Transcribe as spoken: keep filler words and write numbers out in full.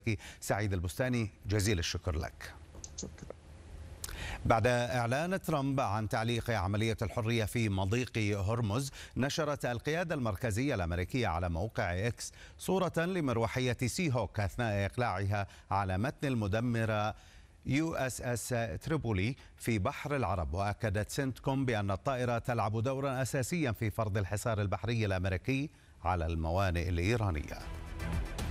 سعيد البستاني، جزيل الشكر لك. شكرا. بعد إعلان ترامب عن تعليق عملية الحرية في مضيق هرمز، نشرت القيادة المركزية الأمريكية على موقع إكس صورة لمروحية سي هوك أثناء إقلاعها على متن المدمرة يو اس اس تريبولي في بحر العرب. وأكدت سنتكوم بأن الطائرة تلعب دورا أساسيا في فرض الحصار البحري الأمريكي على الموانئ الإيرانية.